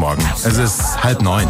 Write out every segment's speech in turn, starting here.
Morgen. Es ist 8:30.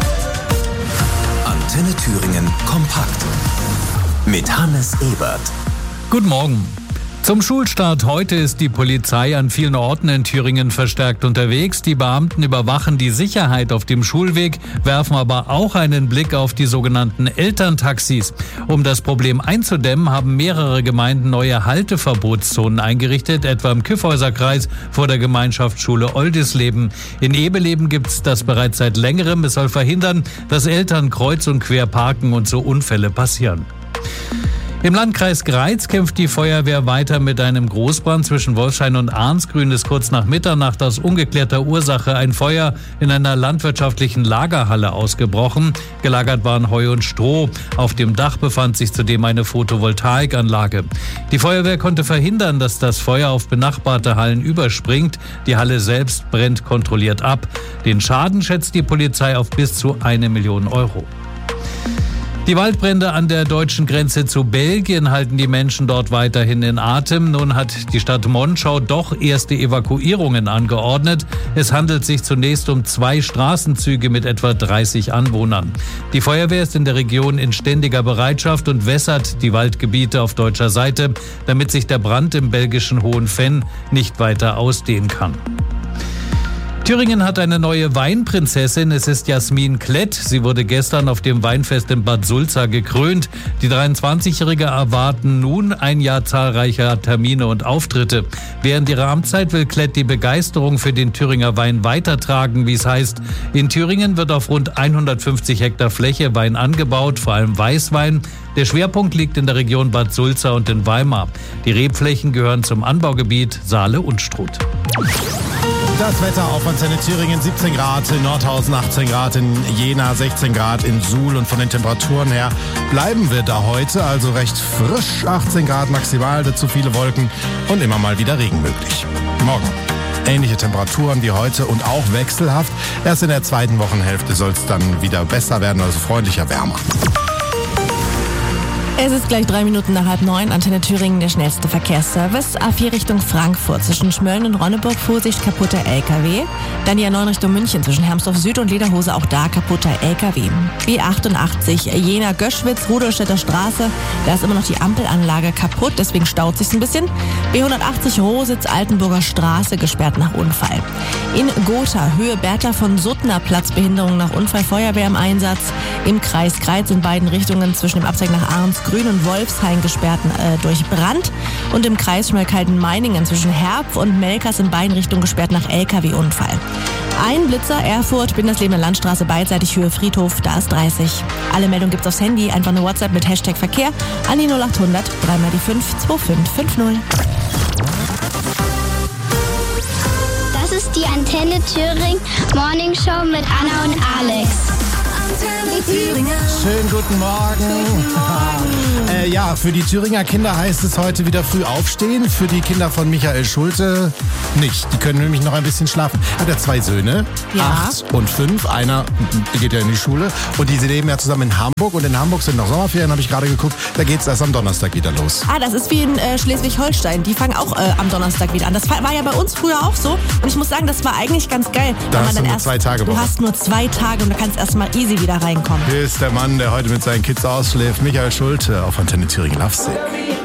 Antenne Thüringen kompakt mit Hannes Ebert. Guten Morgen. Zum Schulstart heute ist die Polizei an vielen Orten in Thüringen verstärkt unterwegs. Die Beamten überwachen die Sicherheit auf dem Schulweg, werfen aber auch einen Blick auf die sogenannten Elterntaxis. Um das Problem einzudämmen, haben mehrere Gemeinden neue Halteverbotszonen eingerichtet, etwa im Kyffhäuserkreis vor der Gemeinschaftsschule Oldisleben. In Ebeleben gibt es das bereits seit längerem. Es soll verhindern, dass Eltern kreuz und quer parken und so Unfälle passieren. Im Landkreis Greiz kämpft die Feuerwehr weiter mit einem Großbrand zwischen Wolfschein und Arnsgrün. Ist kurz nach Mitternacht aus ungeklärter Ursache ein Feuer in einer landwirtschaftlichen Lagerhalle ausgebrochen. Gelagert waren Heu und Stroh. Auf dem Dach befand sich zudem eine Photovoltaikanlage. Die Feuerwehr konnte verhindern, dass das Feuer auf benachbarte Hallen überspringt. Die Halle selbst brennt kontrolliert ab. Den Schaden schätzt die Polizei auf bis zu 1 Million Euro. Die Waldbrände an der deutschen Grenze zu Belgien halten die Menschen dort weiterhin in Atem. Nun hat die Stadt Monschau doch erste Evakuierungen angeordnet. Es handelt sich zunächst um 2 Straßenzüge mit etwa 30 Anwohnern. Die Feuerwehr ist in der Region in ständiger Bereitschaft und wässert die Waldgebiete auf deutscher Seite, damit sich der Brand im belgischen Hohenfenn nicht weiter ausdehnen kann. Thüringen hat eine neue Weinprinzessin. Es ist Jasmin Klett. Sie wurde gestern auf dem Weinfest in Bad Sulza gekrönt. Die 23-Jährige erwarten nun ein Jahr zahlreicher Termine und Auftritte. Während ihrer Amtszeit will Klett die Begeisterung für den Thüringer Wein weitertragen, wie es heißt. In Thüringen wird auf rund 150 Hektar Fläche Wein angebaut, vor allem Weißwein. Der Schwerpunkt liegt in der Region Bad Sulza und in Weimar. Die Rebflächen gehören zum Anbaugebiet Saale-Unstrut. Das Wetter auf Antenne Thüringen: 17 Grad in Nordhausen, 18 Grad in Jena, 16 Grad in Suhl. Und von den Temperaturen her bleiben wir da heute, also recht frisch. 18 Grad maximal, dazu viele Wolken und immer mal wieder Regen möglich. Morgen ähnliche Temperaturen wie heute und auch wechselhaft. Erst in der zweiten Wochenhälfte soll es dann wieder besser werden, also freundlicher, wärmer. Es ist gleich 3 Minuten nach 8:30. Antenne Thüringen, der schnellste Verkehrsservice. A4 Richtung Frankfurt zwischen Schmölln und Ronneburg, Vorsicht, kaputter LKW. Dann die A9 Richtung München zwischen Hermsdorf Süd und Lederhose, auch da kaputter LKW. B88 Jena-Göschwitz, Rudolstädter Straße. Da ist immer noch die Ampelanlage kaputt, deswegen staut sich's ein bisschen. B180 Rositz, Altenburger Straße, gesperrt nach Unfall. In Gotha, Höhe Bertler von Suttner, Platzbehinderung nach Unfall, Feuerwehr im Einsatz. Im Kreis Greiz in beiden Richtungen zwischen dem Abzweig nach Arnsgrün und Wolfshain gesperrt durch Brand. Und im Kreis Schmalkalden-Meiningen zwischen Herpf und Melkers in beiden Richtungen gesperrt nach LKW-Unfall. Ein Blitzer, Erfurt, Bindersleben Landstraße, beidseitig Höhe Friedhof, da ist 30. Alle Meldungen gibt's aufs Handy, einfach eine WhatsApp mit Hashtag Verkehr an die 0800 3 mal die 5 2550. Das ist die Antenne Thüringen Morning Show mit Anna und Alex. Schönen guten Morgen. Ja, für die Thüringer Kinder heißt es heute wieder früh aufstehen. Für die Kinder von Michael Schulte nicht. Die können nämlich noch ein bisschen schlafen. Er hat ja 2 Söhne, Ja. 8 und 5. Einer geht ja in die Schule. Und die leben ja zusammen in Hamburg. Und in Hamburg sind noch Sommerferien, habe ich gerade geguckt. Da geht es erst am Donnerstag wieder los. Das ist wie in Schleswig-Holstein. Die fangen auch am Donnerstag wieder an. Das war ja bei uns früher auch so. Und ich muss sagen, das war eigentlich ganz geil. Da wenn hast man du dann nur 2 Tage Du hast nur 2 Tage und du kannst erst mal easy wieder reinkommen. Hier ist der Mann, der heute mit seinen Kids ausschläft. Michael Schulte auf Antenne Thüringen. Love Sick.